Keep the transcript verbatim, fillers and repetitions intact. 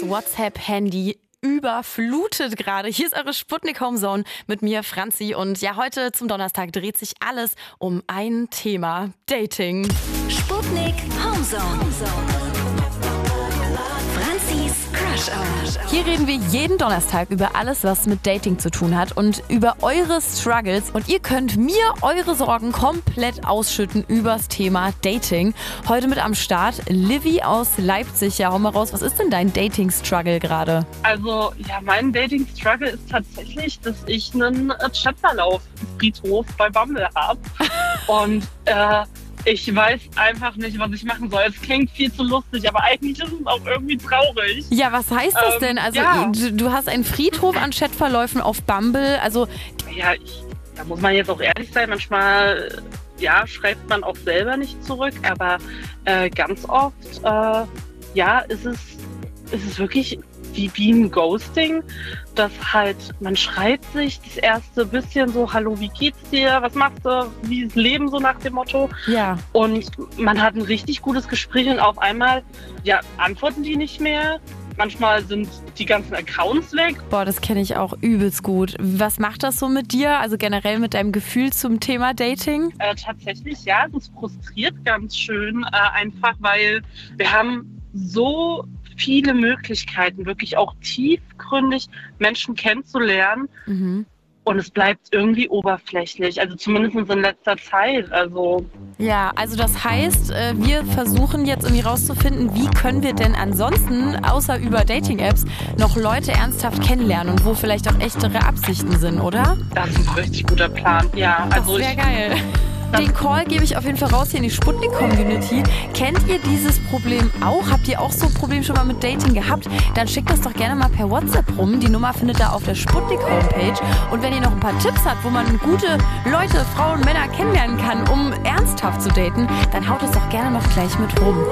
WhatsApp-Handy überflutet gerade. Hier ist eure Sputnik Homezone mit mir, Franzi. Und ja, heute zum Donnerstag dreht sich alles um ein Thema: Dating. Sputnik Homezone. Franzis Crush Hour. Hier reden wir jeden Donnerstag über alles, was mit Dating zu tun hat und über eure Struggles. Und ihr könnt mir eure Sorgen komplett ausschütten übers Thema Dating. Heute mit am Start Livy aus Leipzig. Ja, hau mal raus, was ist denn dein Dating-Struggle gerade? Also, ja, mein Dating-Struggle ist tatsächlich, dass ich einen Chatverlauf im Friedhof bei Bumble habe. Und äh, ich weiß einfach nicht, was ich machen soll. Es klingt viel zu lustig, aber eigentlich ist es auch irgendwie traurig. Ja, was heißt das ähm, denn? Also ja. du, du hast einen Friedhof an Chatverläufen auf Bumble. Also Ja, ich, da muss man jetzt auch ehrlich sein. Manchmal, ja, schreibt man auch selber nicht zurück. Aber äh, ganz oft, äh, ja, ist es, ist es wirklich wie, wie ein Ghosting, dass halt, man schreibt sich das erste bisschen so: Hallo, wie geht's dir? Was machst du? Wie ist das Leben, so nach dem Motto? ja. Und man hat ein richtig gutes Gespräch und auf einmal, ja, antworten die nicht mehr. Manchmal sind die ganzen Accounts weg. Boah, das kenne ich auch übelst gut. Was macht das so mit dir? Also generell mit deinem Gefühl zum Thema Dating? Äh, tatsächlich, ja, das frustriert ganz schön, äh, einfach weil wir haben so viele Möglichkeiten, wirklich auch tiefgründig Menschen kennenzulernen. Mhm. Und es bleibt irgendwie oberflächlich, also zumindest in letzter Zeit. Also Ja, also das heißt, äh, wir versuchen jetzt irgendwie rauszufinden, wie können wir denn ansonsten, außer über Dating-Apps, noch Leute ernsthaft kennenlernen und wo vielleicht auch echtere Absichten sind, oder? das ist ein richtig guter Plan. Ja, Das also wäre ich, geil. Den Call gebe ich auf jeden Fall raus hier in die Sputnik-Community. Kennt ihr dieses Problem auch? Habt ihr auch so ein Problem schon mal mit Dating gehabt? Dann schickt das doch gerne mal per WhatsApp rum. Die Nummer findet ihr auf der Sputnik-Homepage. Und wenn ihr noch ein paar Tipps habt, wo man gute Leute, Frauen, Männer kennenlernen kann, um ernsthaft zu daten, dann haut es doch gerne noch gleich mit rum.